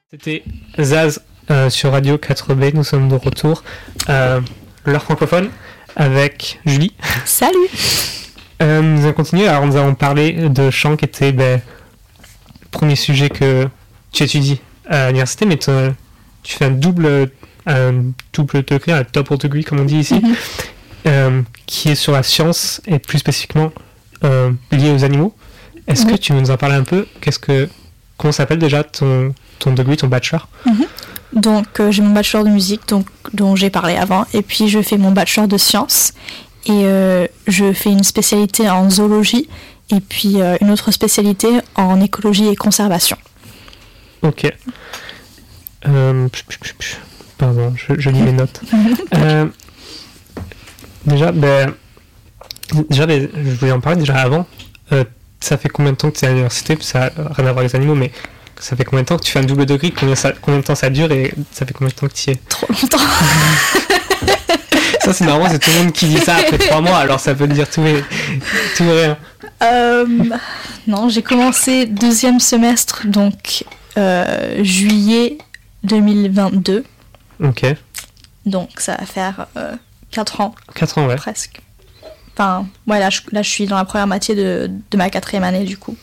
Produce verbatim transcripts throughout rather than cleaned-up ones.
C'était Zaz euh, sur Radio quatre B, nous sommes de retour. Euh, l'heure francophone avec Julie. Salut. euh, Nous allons continuer, alors nous allons parler de chant qui était ben, le premier sujet que tu étudies à l'université, mais tu fais un double, un double degré, un double degree comme on dit ici, mm-hmm. euh, qui est sur la science et plus spécifiquement euh, lié aux animaux. Est-ce mm-hmm. que tu veux nous en parler un peu? Qu'est-ce que, comment s'appelle déjà ton... ton degré, ton bachelor? Mm-hmm. Donc euh, j'ai mon bachelor de musique donc, dont j'ai parlé avant, et puis je fais mon bachelor de sciences et euh, je fais une spécialité en zoologie et puis euh, une autre spécialité en écologie et conservation. Ok. Euh, pardon, je, je lis mes notes. euh, déjà, ben, déjà ben, je voulais en parler déjà avant. Euh, ça fait combien de temps que tu es à l'université? Ça n'a rien à voir avec les animaux, mais ça fait combien de temps que tu fais un double degré? Combien, ça, combien de temps ça dure et ça fait combien de temps que tu y es? Trop longtemps. Ça, c'est normal, c'est tout le monde qui dit ça après trois mois, alors ça peut dire tout et, tout et rien. Euh, non, j'ai commencé deuxième semestre, donc euh, juillet deux mille vingt-deux. Ok. Donc ça va faire euh, quatre ans. quatre ans, ouais. Presque. Enfin, ouais, là je, là, je suis dans la première moitié de, de ma quatrième année, du coup.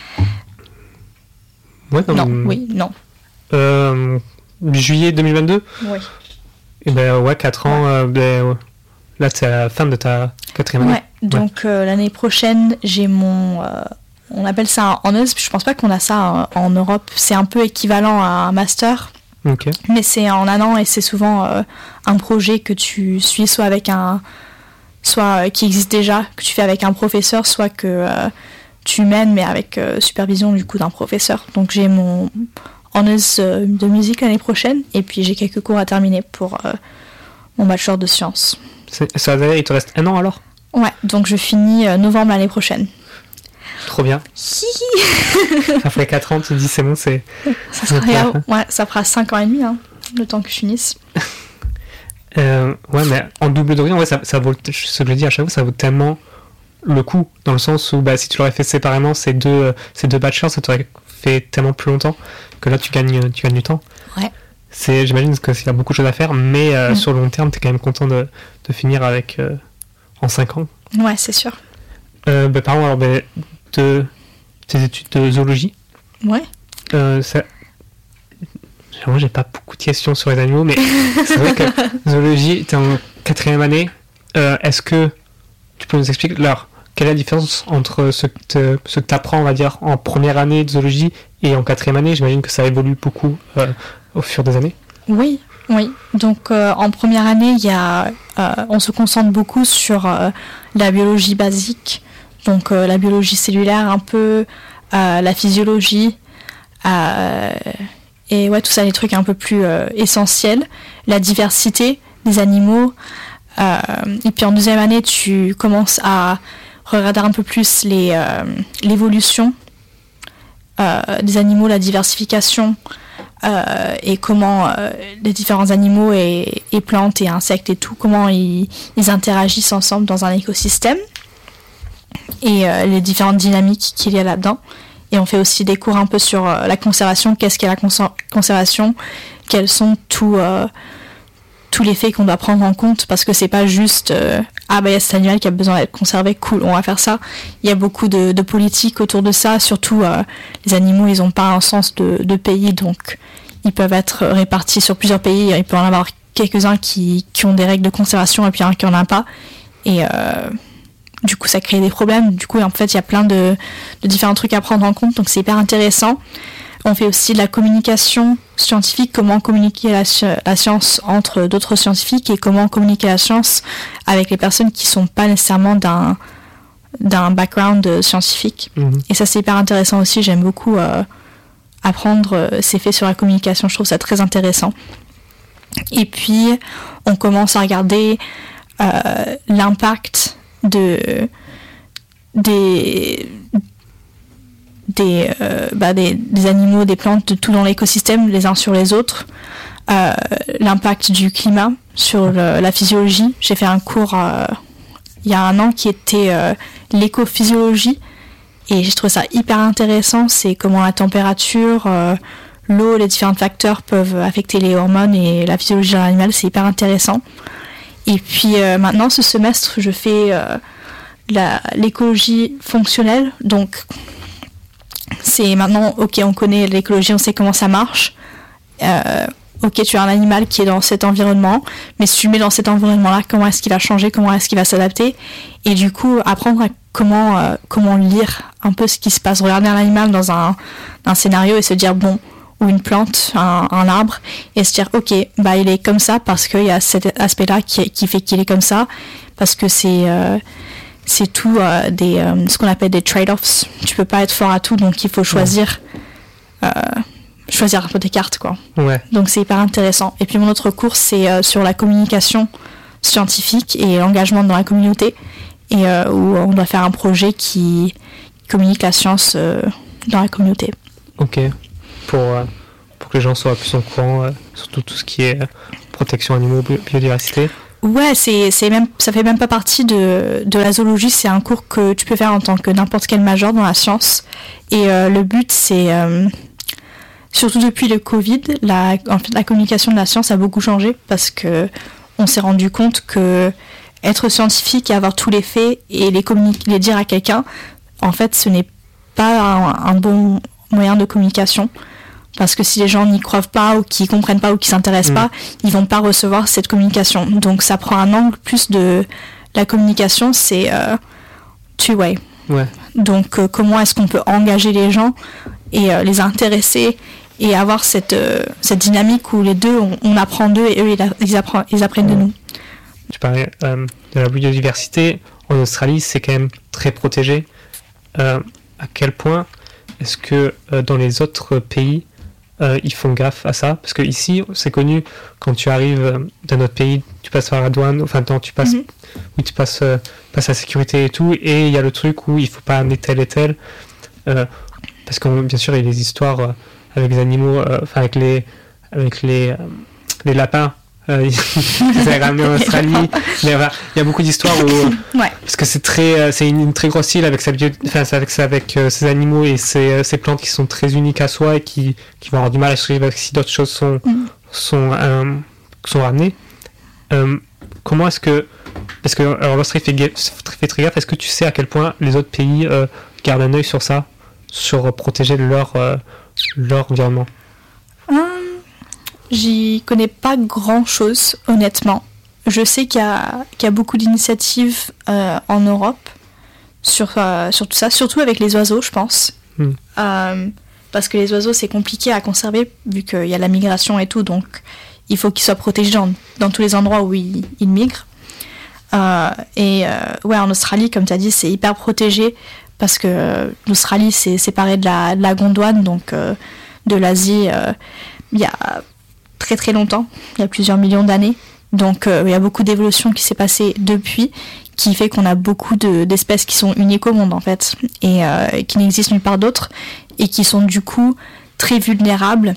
Ouais, non, non, mais... oui, non. Euh, juillet deux mille vingt-deux? Oui. Et ben ouais, quatre ans, ouais. euh, ben, là c'est à la fin de ta quatrième année. Ouais, donc ouais. Euh, l'année prochaine, j'ai mon... Euh, on appelle ça un honors, je pense pas qu'on a ça en, en Europe, c'est un peu équivalent à un master. Ok. Mais c'est en un an et c'est souvent euh, un projet que tu suis soit avec un... soit euh, qui existe déjà, que tu fais avec un professeur, soit que... Euh, tu mènes, mais avec euh, supervision du coup d'un professeur. Donc j'ai mon honors euh, de musique l'année prochaine, et puis j'ai quelques cours à terminer pour euh, mon bachelor de sciences. C'est, ça va, il te reste un an alors? Ouais, donc je finis euh, novembre l'année prochaine. Trop bien. Ça fait quatre ans, tu te dis c'est bon, c'est... Ça, sera rien, ouais, ça fera cinq ans et demi, hein, le temps que je finisse. euh, ouais, mais en double degré, en vrai, ça, ça vaut, ce que je dis à chaque fois, ça vaut tellement... le coup, dans le sens où bah, si tu l'aurais fait séparément, ces deux, euh, ces deux bachelors, ça t'aurait fait tellement plus longtemps que là tu gagnes, tu gagnes du temps. Ouais. C'est, j'imagine qu'il y a beaucoup de choses à faire, mais euh, mmh. sur le long terme, tu es quand même content de, de finir avec euh, en cinq ans. Ouais, c'est sûr. Euh, bah, parlons alors bah, de tes études de zoologie. Ouais. Euh, ça... Moi, j'ai pas beaucoup de questions sur les animaux, mais c'est vrai que zoologie, tu es en quatrième année. Euh, est-ce que tu peux nous expliquer alors, quelle est la différence entre ce que tu apprends, on va dire, en première année de zoologie et en quatrième année? J'imagine que ça évolue beaucoup euh, au fur des années. Oui, oui. Donc, euh, en première année, y a, euh, on se concentre beaucoup sur euh, la biologie basique, donc euh, la biologie cellulaire un peu, euh, la physiologie, euh, et ouais, tout ça, les trucs un peu plus euh, essentiels, la diversité des animaux. Euh, et puis en deuxième année, tu commences à regarder un peu plus les, euh, l'évolution euh, des animaux, la diversification euh, et comment euh, les différents animaux et, et plantes et insectes et tout, comment ils, ils interagissent ensemble dans un écosystème et euh, les différentes dynamiques qu'il y a là-dedans. Et on fait aussi des cours un peu sur euh, la conservation, qu'est-ce qu'est la cons- conservation, quels sont tous... Euh, tous les faits qu'on doit prendre en compte, parce que c'est pas juste euh, ah bah il y a cet animal qui a besoin d'être conservé, cool, on va faire ça. Il y a beaucoup de, de politique autour de ça, surtout euh, les animaux ils ont pas un sens de, de pays, donc ils peuvent être répartis sur plusieurs pays, il peut en avoir quelques-uns qui, qui ont des règles de conservation et puis un qui en a pas, et euh, du coup ça crée des problèmes. Du coup en fait il y a plein de, de différents trucs à prendre en compte, donc c'est hyper intéressant. On fait aussi de la communication scientifique, comment communiquer la, la science entre d'autres scientifiques et comment communiquer la science avec les personnes qui ne sont pas nécessairement d'un, d'un background scientifique. Mmh. Et ça, c'est hyper intéressant aussi. J'aime beaucoup euh, apprendre euh, ces faits sur la communication. Je trouve ça très intéressant. Et puis, on commence à regarder euh, l'impact de, des... Des, euh, bah des, des animaux, des plantes, de tout dans l'écosystème, les uns sur les autres, euh, l'impact du climat sur le, la physiologie. J'ai fait un cours euh, il y a un an qui était euh, l'écophysiologie et j'ai trouvé ça hyper intéressant. C'est comment la température, euh, l'eau, les différents facteurs peuvent affecter les hormones et la physiologie de l'animal, c'est hyper intéressant. Et puis euh, maintenant, ce semestre, je fais euh, la, l'écologie fonctionnelle. Donc, c'est maintenant, ok, on connaît l'écologie, on sait comment ça marche. Euh, ok, tu as un animal qui est dans cet environnement, mais si tu le mets dans cet environnement-là, comment est-ce qu'il va changer, comment est-ce qu'il va s'adapter? Et du coup, apprendre à comment, euh, comment lire un peu ce qui se passe, regarder un animal dans un, un scénario et se dire, bon, ou une plante, un, un arbre, et se dire, ok, bah il est comme ça parce qu'il y a cet aspect-là qui, qui fait qu'il est comme ça, parce que c'est, euh, c'est tout euh, des, euh, ce qu'on appelle des trade-offs. Tu peux pas être fort à tout, donc il faut choisir, ouais. euh, choisir un peu tes cartes, quoi. Ouais. Donc c'est hyper intéressant. Et puis mon autre cours, c'est euh, sur la communication scientifique et l'engagement dans la communauté, et euh, où on doit faire un projet qui communique la science euh, dans la communauté. Ok. Pour, euh, pour que les gens soient plus au courant, euh, surtout tout ce qui est euh, protection animaux, bi- biodiversité. Ouais, c'est, c'est même, ça fait même pas partie de, de la zoologie, c'est un cours que tu peux faire en tant que n'importe quel major dans la science. Et euh, le but, c'est, euh, surtout depuis le Covid, la, en fait, la communication de la science a beaucoup changé parce que on s'est rendu compte que être scientifique et avoir tous les faits et les, communi- les dire à quelqu'un, en fait, ce n'est pas un, un bon moyen de communication. Parce que si les gens n'y croient pas ou qu'ils comprennent pas ou qu'ils s'intéressent mmh. pas, ils vont pas recevoir cette communication. Donc ça prend un angle plus de la communication, c'est euh, two-way. Ouais. Donc euh, comment est-ce qu'on peut engager les gens et euh, les intéresser et avoir cette, euh, cette dynamique où les deux, on, on apprend d'eux et eux, ils, ils, apprennent, ils apprennent ouais. de nous. Tu parlais euh, de la biodiversité. En Australie, c'est quand même très protégé. Euh, à quel point est-ce que euh, dans les autres pays, Euh, ils font gaffe à ça? Parce que ici, c'est connu, quand tu arrives euh, d'un autre pays, tu passes par la douane, enfin non, tu passes, mm-hmm. oui, tu passes, euh, passes la sécurité et tout, et il y a le truc où il faut pas amener tel et tel, euh, parce que bien sûr, il y a des histoires euh, avec les animaux, enfin euh, avec les, avec les, euh, les lapins. Euh, ils avaient ramené en Australie. Mais il y a beaucoup d'histoires où, ouais. parce que c'est très, c'est une, une très grosse île avec sa bio, enfin avec avec euh, ses animaux et ses, ces plantes qui sont très uniques à soi et qui, qui vont avoir du mal à survivre si d'autres choses sont, mm. sont, euh, sont ramenées. Euh, comment est-ce que, est-ce que alors l'Australie fait, fait très gaffe. Est-ce que tu sais à quel point les autres pays euh, gardent un œil sur ça, sur euh, protéger leur euh, leur environnement? Um. J'y connais pas grand-chose, honnêtement. Je sais qu'il y a, qu'il y a beaucoup d'initiatives euh, en Europe sur, euh, sur tout ça, surtout avec les oiseaux, je pense. Mm. Euh, parce que les oiseaux, c'est compliqué à conserver, vu qu'il y a la migration et tout, donc il faut qu'ils soient protégés dans, dans tous les endroits où ils, ils migrent. Euh, et euh, ouais, en Australie, comme tu as dit, c'est hyper protégé, parce que euh, l'Australie, c'est séparé de la, de la Gondwana, donc euh, de l'Asie. Euh, il y a très très longtemps, il y a plusieurs millions d'années. Donc euh, il y a beaucoup d'évolution qui s'est passée depuis, qui fait qu'on a beaucoup de, d'espèces qui sont uniques au monde en fait, et euh, qui n'existent nulle part d'autre, et qui sont du coup très vulnérables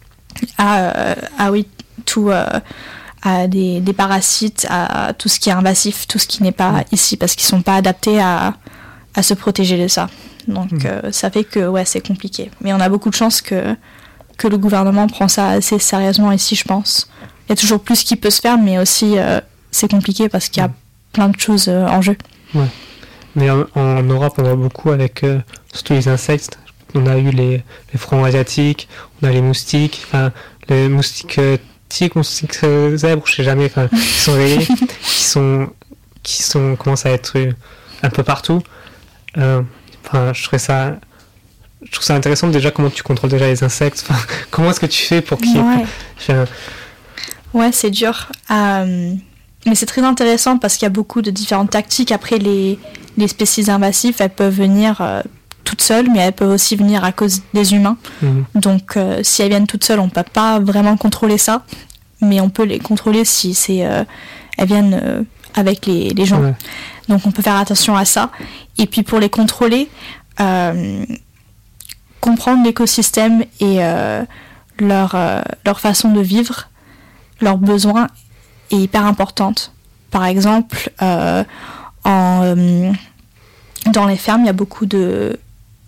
à, euh, à oui, tout, euh, à des, des parasites, à, à tout ce qui est invasif, tout ce qui n'est pas mmh. ici, parce qu'ils ne sont pas adaptés à, à se protéger de ça. Donc mmh. euh, ça fait que ouais, c'est compliqué. Mais on a beaucoup de chance que que le gouvernement prend ça assez sérieusement ici, je pense. Il y a toujours plus qui peut se faire, mais aussi euh, c'est compliqué parce qu'il y a plein de choses euh, en jeu. Ouais. Mais en, en Europe, on voit beaucoup avec euh, surtout les insectes. On a eu les, les frelons asiatiques, on a les moustiques, enfin les moustiques euh, tigres, moustiques euh, zèbres, je sais jamais, enfin qui sont rayés, qui sont qui sont commencent à être euh, un peu partout. Enfin, euh, je trouve ça. Je trouve ça intéressant déjà comment tu contrôles déjà les insectes. Enfin, comment est-ce que tu fais pour qu'ils... Ouais, enfin... ouais c'est dur. Euh, mais c'est très intéressant parce qu'il y a beaucoup de différentes tactiques. Après, les, les spécies invasives, elles peuvent venir euh, toutes seules, mais elles peuvent aussi venir à cause des humains. Mmh. Donc, euh, si elles viennent toutes seules, on ne peut pas vraiment contrôler ça. Mais on peut les contrôler si c'est, euh, elles viennent euh, avec les, les gens. Ouais. Donc, on peut faire attention à ça. Et puis, pour les contrôler... Euh, comprendre l'écosystème et euh, leur, euh, leur façon de vivre, leurs besoins est hyper importante. Par exemple, euh, en, euh, dans les fermes, il y a beaucoup de,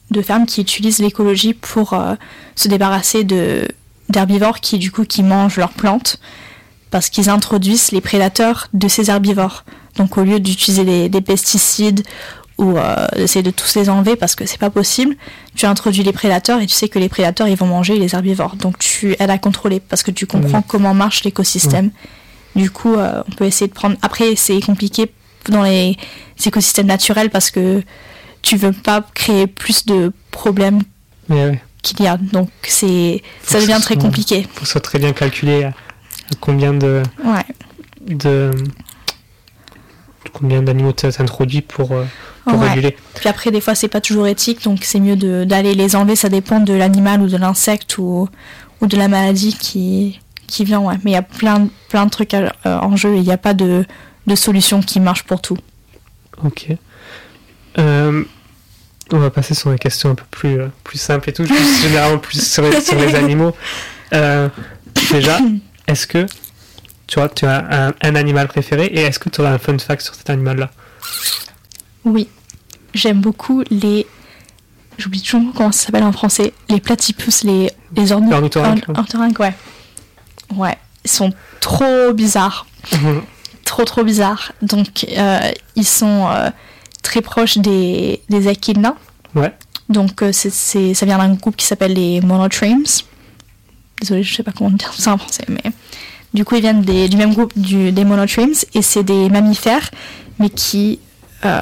de fermes qui utilisent l'écologie pour euh, se débarrasser de, d'herbivores qui, du coup, qui mangent leurs plantes parce qu'ils introduisent les prédateurs de ces herbivores. Donc, au lieu d'utiliser des, des pesticides ou euh, d'essayer de tous les enlever parce que c'est pas possible, tu introduis les prédateurs et tu sais que les prédateurs, ils vont manger les herbivores. Donc, tu aides à contrôler parce que tu comprends mmh. comment marche l'écosystème. Mmh. Du coup, euh, on peut essayer de prendre... Après, c'est compliqué dans les écosystèmes naturels parce que tu veux pas créer plus de problèmes ouais, ouais. qu'il y a. Donc c'est faut ça devient ça très soit, compliqué. Faut que ce soit très bien calculé à, à combien de, ouais. de combien d'animaux tu as introduit pour, pour ouais. réguler. Puis après, des fois, c'est pas toujours éthique, donc c'est mieux de, d'aller les enlever. Ça dépend de l'animal ou de l'insecte ou, ou de la maladie qui, qui vient. Ouais. Mais il y a plein, plein de trucs à, euh, en jeu et il n'y a pas de, de solution qui marche pour tout. Ok. Euh, on va passer sur des questions un peu plus, euh, plus simples et tout, juste généralement plus sur les, sur les animaux. Euh, déjà, est-ce que tu, vois, tu as un, un animal préféré et est-ce que tu aurais un fun fact sur cet animal-là? Oui, j'aime beaucoup les... J'oublie toujours comment ça s'appelle en français. Les platypus, les, les orni... ornithorynques. Or, ornithorynques, ouais. Ouais, ils sont trop bizarres. Mm-hmm. Trop, trop bizarres. Donc, euh, ils sont... Euh, très proche des, des echidnas. Ouais. Donc, euh, c'est, c'est, ça vient d'un groupe qui s'appelle les monotremes. Désolée, je sais pas comment dire ça en français, mais du coup, ils viennent des, du même groupe du, des monotremes et c'est des mammifères, mais qui, euh,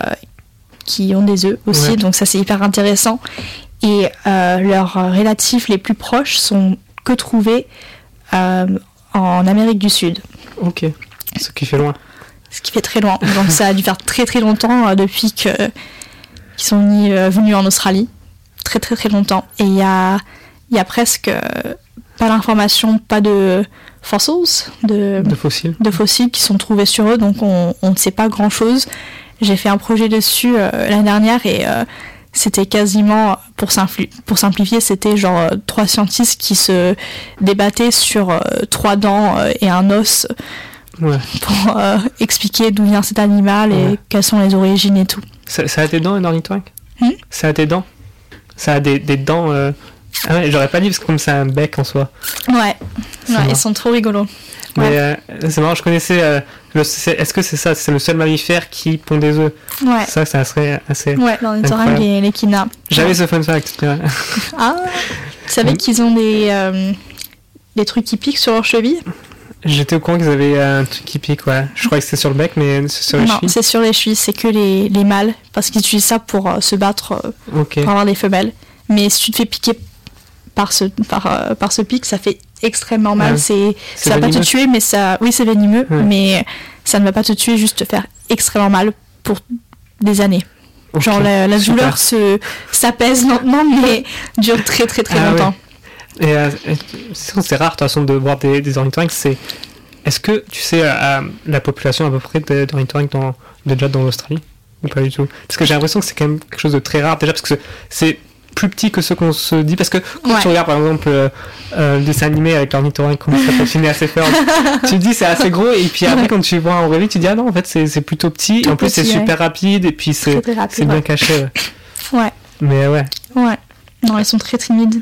qui ont des œufs aussi. Ouais. Donc, ça, c'est hyper intéressant. Et euh, leurs relatifs les plus proches sont que trouvés euh, en Amérique du Sud. Ok. Ce qui fait loin. Ce qui fait très loin. Donc ça a dû faire très très longtemps euh, depuis que, qu'ils sont venus, euh, venus en Australie. Très très très longtemps. Et il y a, y a presque euh, pas d'informations, pas de fossils, de, de, fossiles. de fossiles qui sont trouvés sur eux. Donc on, on ne sait pas grand chose. J'ai fait un projet dessus euh, l'année dernière et euh, c'était quasiment, pour, simpli- pour simplifier, c'était genre euh, trois scientifiques qui se débattaient sur euh, trois dents euh, et un os. Ouais. Pour euh, expliquer d'où vient cet animal et ouais. quelles sont les origines et tout. Ça, ça a des dents, un ornithorynque? hmm Ça a des dents? Ça a des, des dents... Euh... Ah ouais, j'aurais pas dit parce que comme ça a un bec en soi. Ouais, ouais ils sont trop rigolos. Mais ouais. euh, c'est marrant, je connaissais... Euh, le, c'est, est-ce que c'est ça? C'est le seul mammifère qui pond des œufs? Ouais. Ça, ça serait assez... Ouais, l'ornithorynque et l'échidna. J'avais ouais. ce fun fact. Ah, tu savais mmh. qu'ils ont des, euh, des trucs qui piquent sur leurs chevilles? J'étais au courant qu'ils avaient un truc qui pique, ouais. Je croyais que c'était sur le bec, mais c'est sur les non, chevilles. Non, c'est sur les chevilles, c'est que les, les mâles, parce qu'ils utilisent ça pour euh, se battre, euh, okay. pour avoir des femelles. Mais si tu te fais piquer par ce, par, euh, par ce pic, ça fait extrêmement mal. Ouais. C'est, c'est ça va venimeux. pas te tuer, mais ça... Oui, c'est venimeux, ouais. mais ça ne va pas te tuer, juste te faire extrêmement mal pour des années. Okay. Genre, la, la douleur se, s'apaise lentement, mais dure très, très, très ah, longtemps. Ouais. Et, euh, c'est, c'est rare de toute façon de voir des, des ornithorynques. C'est... Est-ce que tu sais euh, la population à peu près d'ornithorynques dans, déjà dans l'Australie ou pas du tout? Parce que j'ai l'impression que c'est quand même quelque chose de très rare déjà parce que c'est plus petit que ce qu'on se dit. Parce que quand ouais. tu regardes par exemple euh, euh, le dessin animé avec l'ornithorynque, comment ça peut finir assez fort, tu te dis c'est assez gros et puis après ouais. quand tu vois en vrai tu dis ah non en fait c'est, c'est plutôt petit et en plus petit, c'est ouais. super rapide et puis c'est, très, très rapide, c'est bien ouais. caché. Ouais. ouais. Mais ouais. Ouais. Non, ils sont très timides.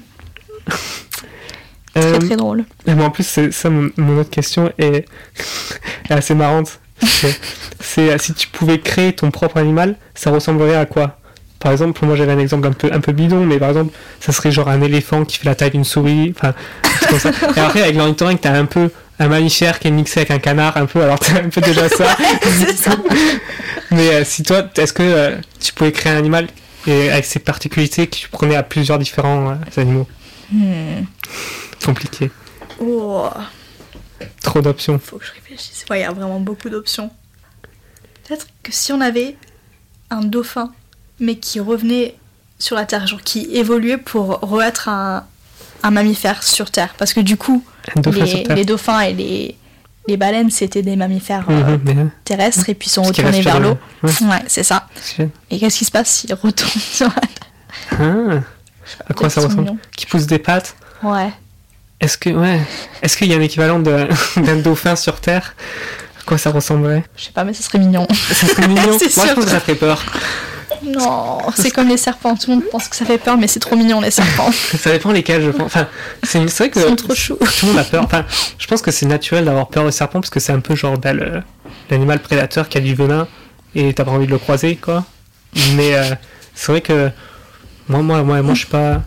Très, euh, très drôle. Et bon, en plus, c'est, ça, mon, mon autre question est, est assez marrante. C'est, c'est si tu pouvais créer ton propre animal, ça ressemblerait à quoi? Par exemple, pour moi, j'avais un exemple un peu, un peu bidon, mais par exemple, ça serait genre un éléphant qui fait la taille d'une souris, enfin, comme ça. Et après, avec l'ornithorynque, t'as un peu un mammifère qui est mixé avec un canard, un peu, alors t'as un peu déjà ça. C'est ça. Mais euh, si toi, est-ce que euh, tu pouvais créer un animal et avec ses particularités que tu prenais à plusieurs différents euh, animaux? Hmm. Compliqué. Oh. Trop d'options. Faut que je réfléchisse. Ouais, il y a vraiment beaucoup d'options. Peut-être que si on avait un dauphin, mais qui revenait sur la Terre, genre qui évoluait pour re-être un, un mammifère sur Terre. Parce que du coup, les, les dauphins et les, les baleines, c'était des mammifères euh, mmh, terrestres, et puis sont retournés vers l'eau. Ouais. ouais, c'est ça. C'est et qu'est-ce qui se passe s'ils retournent sur la Terre? Ah. À quoi ça ressemble? Qui pousse des pattes? Ouais. Est-ce que ouais, est-ce qu'il y a un équivalent de, d'un dauphin sur Terre? À quoi ça ressemblerait? Je sais pas, mais ça serait mignon. Ça serait mignon. Moi, sûr. Je pense que ça ferait peur. Non, c'est comme les serpents. Tout le monde pense que ça fait peur, mais c'est trop mignon les serpents. Ça dépend lesquels, je pense. Enfin, c'est, c'est vrai que Ils sont trop choux. Tout le monde a peur. Enfin, je pense que c'est naturel d'avoir peur des serpents parce que c'est un peu genre bah, le, l'animal prédateur qui a du venin et t'as pas envie de le croiser, quoi. Mais euh, c'est vrai que moi, moi, moi, moi, je suis pas.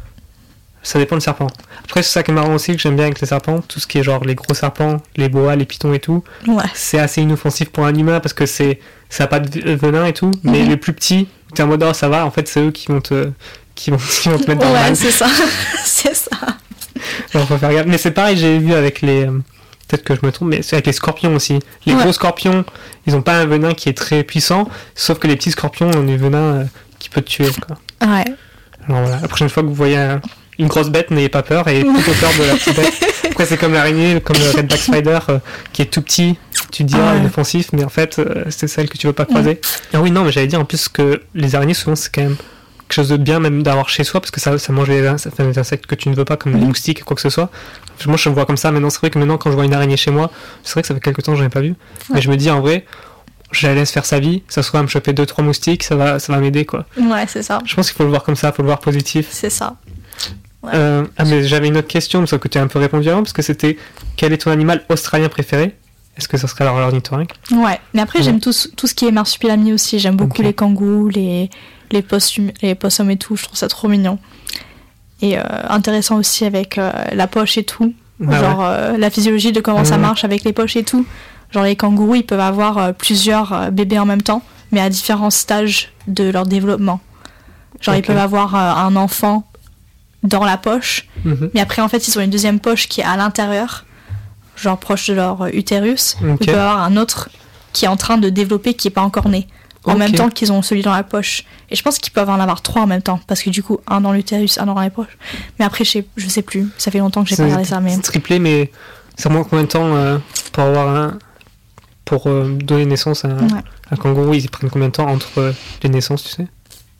Ça dépend du serpent. Après, c'est ça qui est marrant aussi que j'aime bien avec les serpents, tout ce qui est genre les gros serpents, les boas, les pitons et tout. Ouais. C'est assez inoffensif pour un humain parce que c'est ça a pas de venin et tout. Mais Mhm. les plus petits, t'es en mode oh, ça va. En fait, c'est eux qui vont te qui vont, qui vont te mettre dans le Ouais, mal. c'est ça. C'est ça. Alors, faut faire gaffe. Mais c'est pareil, j'ai vu avec les. euh, Peut-être que je me trompe, mais c'est avec les scorpions aussi. Les Ouais. gros scorpions, ils ont pas un venin qui est très puissant, sauf que les petits scorpions ont du venin euh, qui peut te tuer, quoi. Ouais. Alors voilà, la prochaine fois que vous voyez un- une grosse bête, n'ayez pas peur et plutôt peur de la petite bête. Après, c'est comme l'araignée, comme le redback spider euh, qui est tout petit. Tu te dis, Ah ah, ouais. inoffensif, mais en fait, euh, c'est celle que tu veux pas croiser. Ah oui, non, mais j'allais dire en plus que les araignées, souvent, c'est quand même quelque chose de bien, même d'avoir chez soi, parce que ça, ça mange les, ins- ça fait des insectes que tu ne veux pas, comme les Mhm. moustiques, quoi que ce soit. Moi, je me vois comme ça. Maintenant, c'est vrai que maintenant, quand je vois une araignée chez moi, c'est vrai que ça fait quelques temps que j'en ai pas vu. Mais Ouais. je me dis, en vrai, je la laisse faire sa vie. Ça se trouve, à me choper deux trois moustiques, ça va, ça va m'aider, quoi. Ouais, c'est ça. Je pense qu'il faut le voir comme ça, il faut le voir positif. C'est ça. Ouais. Euh, ah, mais j'avais une autre question, parce que tu as un peu répondu avant, parce que c'était quel est ton animal australien préféré? Est-ce que ça serait alors l'ornithorynque? Ouais. Mais après, Ouais. j'aime tout, ce- tout ce qui est marsupilami aussi. J'aime beaucoup Ok. les kangourous, les, les, possum, les possums et tout. Je trouve ça trop mignon. Et euh, intéressant aussi avec euh, la poche et tout. Ah Genre euh, la physiologie de comment ça Mhm. marche avec les poches et tout. Genre les kangourous, ils peuvent avoir euh, plusieurs euh, bébés en même temps, mais à différents stages de leur développement. Genre Ok. ils peuvent avoir euh, un enfant dans la poche, Mhm. mais après en fait ils ont une deuxième poche qui est à l'intérieur, genre proche de leur euh, utérus. Ok. Ils peuvent avoir un autre qui est en train de développer, qui est pas encore né, en Ok. même temps qu'ils ont celui dans la poche. Et je pense qu'ils peuvent en avoir trois en même temps, parce que du coup un dans l'utérus, un dans la poche. Mais après je sais, je sais plus, ça fait longtemps que j'ai pas C'est- regardé ça, mais C'est triplé, mais ça prend combien de temps euh, pour avoir un. Pour euh, donner naissance à un, ouais. un kangourou? Ils prennent combien de temps entre euh, les naissances, tu sais?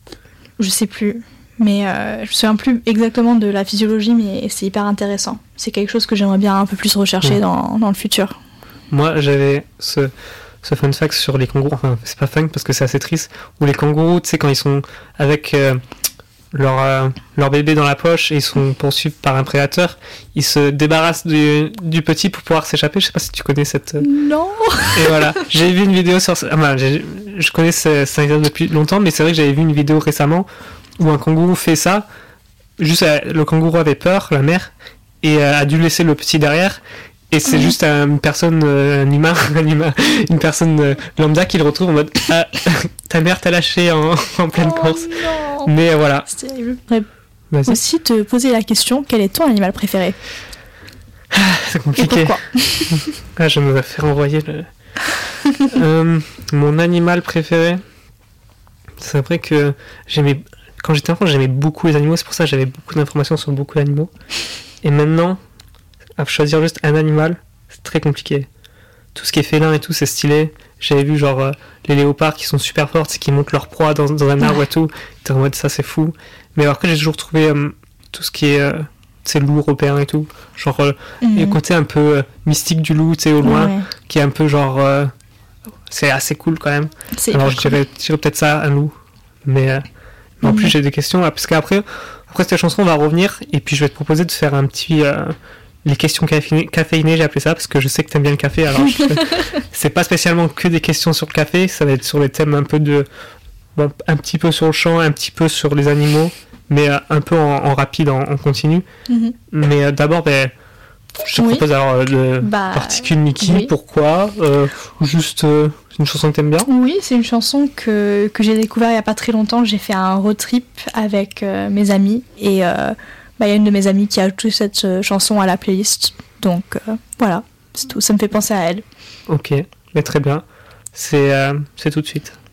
Je sais plus. Mais euh, je me souviens plus exactement de la physiologie, mais c'est hyper intéressant. C'est quelque chose que j'aimerais bien un peu plus rechercher Ouais. dans, dans le futur. Moi, j'avais ce, ce fun fact sur les kangourous. Enfin, c'est pas fun parce que c'est assez triste. Où les kangourous, tu sais, quand ils sont avec euh, leur, euh, leur bébé dans la poche et ils sont poursuivis par un prédateur, ils se débarrassent du, du petit pour pouvoir s'échapper. Je sais pas si tu connais cette. euh, Non. Et voilà, j'ai vu une vidéo sur. Ah, ben, j'ai- je connais ce- cet exemple depuis longtemps, mais c'est vrai que j'avais vu une vidéo récemment où un kangourou fait ça. Juste, euh, le kangourou avait peur, la mère, et euh, a dû laisser le petit derrière. Et c'est Mhm. juste euh, une personne, euh, un humain, un humain, une personne euh, lambda qui le retrouve en mode ah, ta mère t'a lâché en, en pleine Oh course. non. Mais euh, voilà, C'est terrible. Je voudrais vas-y, aussi te poser la question, quel est ton animal préféré? c'est Et compliqué. pourquoi? Ah, je me faire envoyer le. Euh, mon animal préféré, c'est vrai que j'aimais. Quand j'étais enfant, j'aimais beaucoup les animaux, c'est pour ça que j'avais beaucoup d'informations sur beaucoup d'animaux. Et maintenant, à choisir juste un animal, c'est très compliqué. Tout ce qui est félin et tout, c'est stylé. J'avais vu genre euh, les léopards qui sont super forts, c'est qui montent leur proie dans, dans un arbre et tout. T'es en mode ça, c'est fou. Mais après, j'ai toujours trouvé euh, tout ce qui est. Euh, c'est loup européen et tout. Genre, euh, Mhm. le côté un peu euh, mystique du loup, tu sais, au loin, Ouais, qui est un peu genre. euh, c'est assez cool quand même. c'est Alors, hyper je dirais, je dirais peut-être ça, un loup. Mais, euh, mais en Mhm. plus, j'ai des questions. Là, parce qu'après, après cette chanson, on va revenir. Et puis, je vais te proposer de faire un petit. euh, les questions caféinées, caféinées, j'ai appelé ça, parce que je sais que t'aimes bien le café. Alors, je- c'est pas spécialement que des questions sur le café. Ça va être sur les thèmes un peu de. Bon, un petit peu sur le chant, un petit peu sur les animaux. Mais euh, un peu en, en rapide, en, en continu. Mhm. Mais euh, d'abord, ben, je te Oui. propose alors euh, de Bah, Particules Mickey. oui. Pourquoi euh, Juste euh, une chanson que t'aimes bien. Oui, c'est une chanson que, que j'ai découvert il n'y a pas très longtemps. J'ai fait un road trip avec euh, mes amis et euh, bah, il y a une de mes amies qui a ajouté cette euh, chanson à la playlist. Donc euh, voilà, c'est tout. Ça me fait penser à elle. Ok, mais très bien. C'est euh, c'est tout de suite.